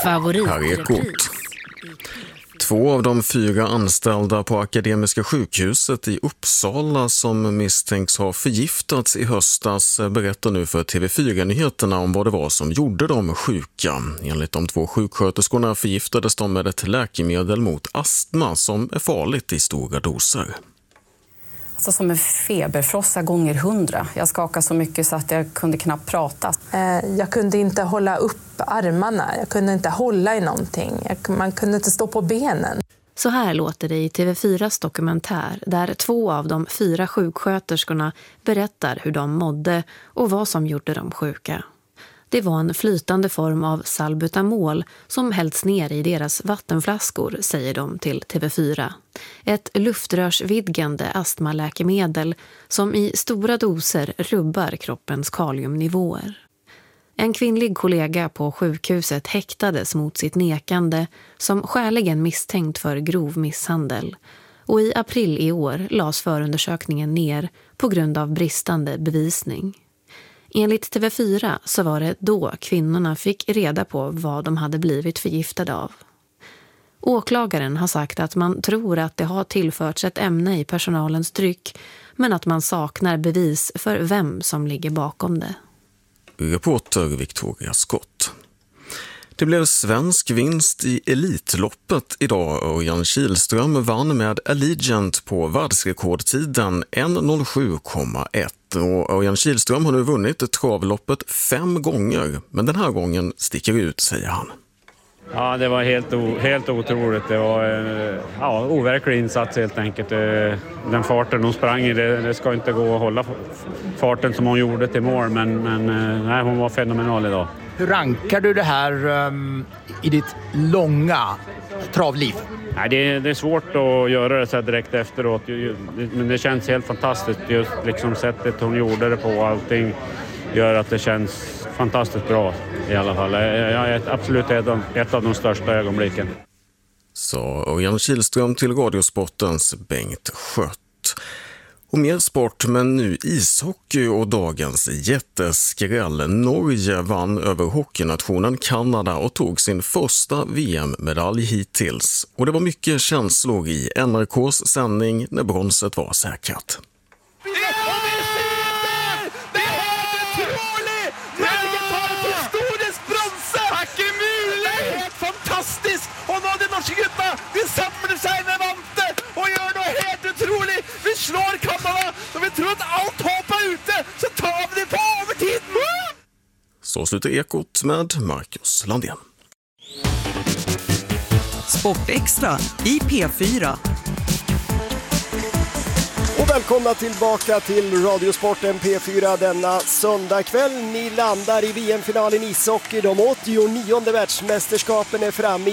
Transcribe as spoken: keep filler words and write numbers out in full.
Favoritrepris. Två av de fyra anställda på Akademiska sjukhuset i Uppsala som misstänks ha förgiftats i höstas berättar nu för T V fyra-nyheterna om vad det var som gjorde dem sjuka. Enligt de två sjuksköterskorna förgiftades de med ett läkemedel mot astma som är farligt i stora doser. Alltså som en feberfrossa gånger hundra. Jag skakade så mycket så att jag kunde knappt prata. Jag kunde inte hålla upp armarna. Jag kunde inte hålla i någonting. Man kunde inte stå på benen. Så här låter det i T V fyras dokumentär där två av de fyra sjuksköterskorna berättar hur de mådde och vad som gjorde dem sjuka. Det var en flytande form av salbutamol som hällts ner i deras vattenflaskor, säger de till T V fyra. Ett luftrörsvidgande astmaläkemedel som i stora doser rubbar kroppens kaliumnivåer. En kvinnlig kollega på sjukhuset häktades mot sitt nekande som skäligen misstänkt för grov misshandel. Och i april i år lades förundersökningen ner på grund av bristande bevisning. Enligt T V fyra så var det då kvinnorna fick reda på vad de hade blivit förgiftade av. Åklagaren har sagt att man tror att det har tillförts ett ämne i personalens dryck, men att man saknar bevis för vem som ligger bakom det. Reporter Victoria Skott. Det blev svensk vinst i Elitloppet idag. Örjan Kihlström vann med Allegiant på världsrekordtiden en noll sju komma ett. Och Örjan Kihlström har nu vunnit travloppet fem gånger, men den här gången sticker ut, säger han. Ja, det var helt, o, helt otroligt. Det var en ja, overklig insats helt enkelt. Den farten hon sprang i, det, det ska inte gå att hålla farten som hon gjorde till mål, men, men nej, hon var fenomenal idag. Hur rankar du det här um, i ditt långa travliv? Nej, det, är, det är svårt att göra det så här direkt efteråt, men det känns helt fantastiskt. Just liksom sättet hon gjorde det på, allting gör att det känns fantastiskt bra i alla fall. Jag är absolut ett av de största ögonblicken. Så Örjan Kihlström till Radiosportens Bengt Skött. Och mer sport, men nu ishockey och dagens jätteskräll. Norge vann över hockeynationen Kanada och tog sin första V M-medalj hittills. Och det var mycket känslor i N R K:s sändning när bronset var säkrat. Og nå de norske gutta, de samler seg med vante og gjør noe helt utrolig. Vi slår Kanada, og vi tror at alt håp er ute, så tar vi det på overtiden. Så slutar Ekot med Marcus Landén. Sportextra i P fyra. Och välkomna tillbaka till Radiosporten P fyra denna söndagkväll. Ni landar i V M-finalen ishockey. De åttionionde världsmästerskapen är framme.